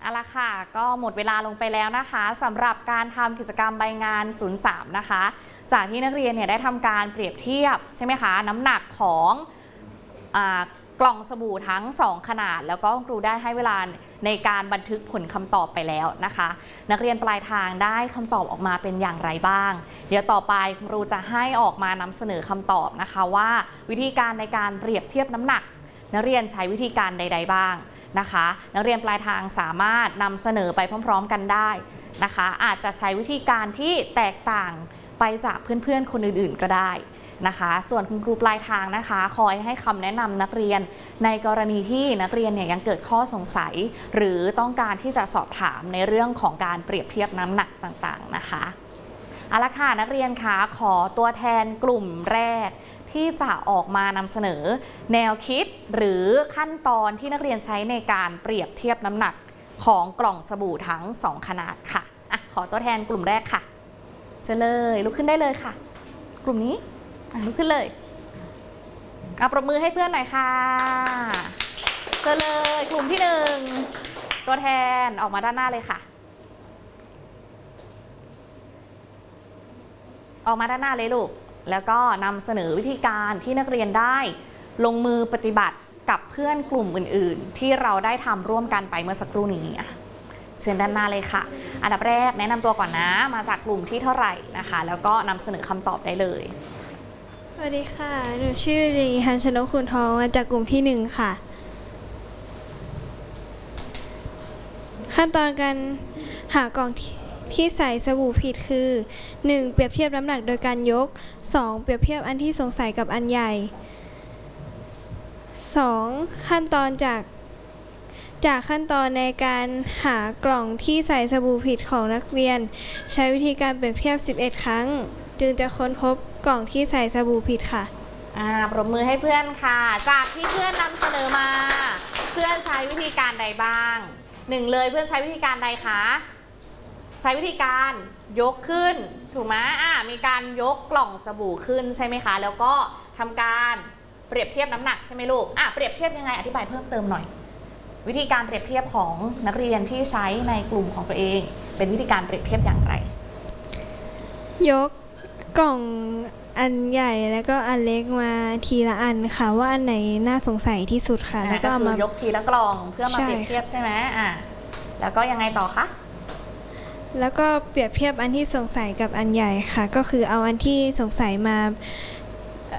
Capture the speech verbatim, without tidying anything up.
เอาละค่ะก็หมดเวลาลงไปแล้วนะคะสำหรับการทำกิจกรรมใบงานศูนย์สามนะคะจากที่นักเรียนเนี่ยได้ทำการเปรียบเทียบใช่ไหมคะน้ำหนักของอ่ากล่องสบู่ทั้งสองขนาดแล้วก็ครูได้ให้เวลาในการบันทึกผลคำตอบไปแล้วนะคะนักเรียนปลายทางได้คำตอบออกมาเป็นอย่างไรบ้างเดี๋ยวต่อไปครูจะให้ออกมานำเสนอคำตอบนะคะว่าวิธีการในการเปรียบเทียบน้ำหนักนักเรียนใช้วิธีการใดๆบ้างนะคะนักเรียนปลายทางสามารถนำเสนอไปพร้อมๆกันได้นะคะอาจจะใช้วิธีการที่แตกต่างไปจากเพื่อนๆคนอื่นๆก็ได้นะคะส่วนคุณครูปลายทางนะคะคอยให้คำแนะนำนักเรียนในกรณีที่นักเรียนเนี่ยยังเกิดข้อสงสัยหรือต้องการที่จะสอบถามในเรื่องของการเปรียบเทียบน้ำหนักต่างๆนะคะเอาละค่ะนักเรียนคะขอตัวแทนกลุ่มแรกที่จะออกมานำเสนอแนวคิดหรือขั้นตอนที่นักเรียนใช้ในการเปรียบเทียบน้ำหนักของกล่องสบู่ทั้งสองขนาดค่ะอ่ะขอตัวแทนกลุ่มแรกค่ะเชิญเลยลุกขึ้นได้เลยค่ะกลุ่มนี้ลุกขึ้นเลยเอาปรบมือให้เพื่อนหน่อยค่ะเชิญเลยกลุ่มที่หนึ่งตัวแทนออกมาด้านหน้าเลยค่ะออกมาด้านหน้าเลยลูกแล้วก็นำเสนอวิธีการที่นักเรียนได้ลงมือปฏิบัติกับเพื่อนกลุ่มอื่นๆที่เราได้ทำร่วมกันไปเมื่อสักครู่นี้เชิญด้านหน้าเลยค่ะอันดับแรกแนะนำตัวก่อนนะมาจากกลุ่มที่เท่าไหร่นะคะแล้วก็นำเสนอคำตอบได้เลยสวัสดีค่ะหนูชื่อรีฮันชนกคุณทองมาจากกลุ่มที่หนึ่งค่ะขั้นตอนการหากล่องที่ใส่สบู่ผิดคือหนึ่งเปรียบเทียบน้ำหนักโดยการยกสองเปรียบเทียบอันที่สงสัยกับอันใหญ่สองขั้นตอนจากจากขั้นตอนในการหากล่องที่ใส่สบู่ผิดของนักเรียนใช้วิธีการเปรียบเทียบสิบเอ็ดครั้งจึงจะค้นพบกล่องที่ใส่สบู่ผิดค่ะอ่าปรบมือให้เพื่อนค่ะจากที่เพื่อนนำเสนอมาเพื่อนใช้วิธีการใดบ้างหนึ่งเลยเพื่อนใช้วิธีการใดคะใช้วิธีการยกขึ้นถูกไหมอ่ามีการยกกล่องสบู่ขึ้นใช่ไหมคะแล้วก็ทำการเปรียบเทียบน้ำหนักใช่ไหมลูกอ่ะเปรียบเทียบยังไงอธิบายเพิ่มเติมหน่อยวิธีการเปรียบเทียบของนักเรียนที่ใช้ในกลุ่มของตัวเองเป็นวิธีการเปรียบเทียบอย่างไรยกกล่องอันใหญ่แล้วก็อันเล็กมาทีละอันค่ะว่าอันไหนน่าสงสัยที่สุดค่ะแล้วก็มายกทีละกล่องเพื่อมาเปรียบเทียบใช่ไหมอ่ะแล้วก็ยังไงต่อคะแล้วก็เปรียบเทียบอันที่สงสัยกับอันใหญ่ค่ะก็คือเอาอันที่สงสัยมา